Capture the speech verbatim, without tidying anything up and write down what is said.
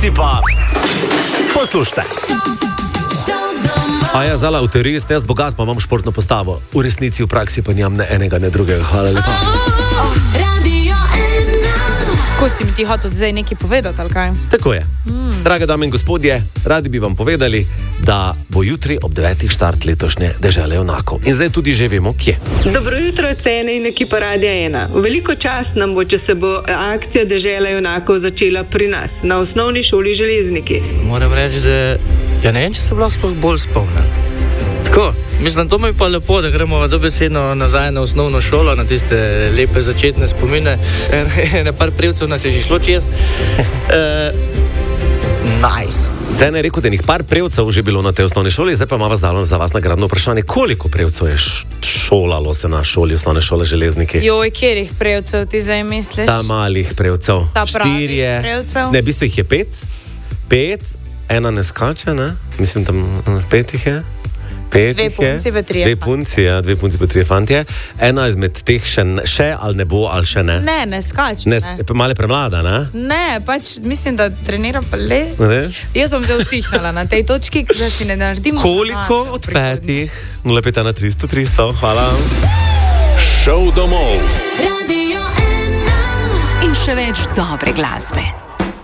si pa poslušajte. A ja, Zala, v teoriji ste jaz bogat, pa imam športno postavo. V resnici, v praksi pa nimam ne enega, ne drugega. Hvala lepa. Ko si mi ti hotel zdaj nekaj povedati, ali kaj? Tako je. Mm. Drage dame in gospodje, radi bi vam povedali, da bo jutri ob devetih štart letošnje Dežele junakov. In zdaj tudi že vemo, kje. Dobro jutro, cene in ekipa Radia ena. Veliko čast nam bo, če se bo akcija Dežele junakov začela pri nas, na osnovni šoli Železniki. Moram reči, da ja ne vem, če se lahko sploh bolj spomnim. Tako, mislim, to mi pa lepo, da gremo dobesedno nazaj na osnovno šolo, na tiste lepe začetne spomine. Na par privcev nas je že šlo čez. Uh, nice. Zdaj je rekel, da je nekaj par prevcev že bilo na tej osnovni šoli, zdaj pa ima vas dalo za vas nagradno vprašanje, koliko prevcev je šolalo se na šoli osnovne šole Železniki? Joj, kjerih prevcev ti zdaj misliš? Ta malih prevcev. Ta pravih Štirje. prevcev? Ne, v bistvu jih je pet. Pet, ena ne skače, ne? Mislim, tam pet jih je. Pet dve punci, pa trije Dve punci, ja, dve punci, pa trije fantje. Ena izmed teh še, še ali ne bo, ali še ne. Ne, ne skače. Ne, Ne, malo premlada, ne? ne, pač mislim, da trenira pa le. Ne? Jaz bom zdaj utihnala na tej točki, da si ne naredim. Koliko od petih? nula pet ena tristo tristo, hvala. Šov domov. Radio ena. In še več dobre glasbe.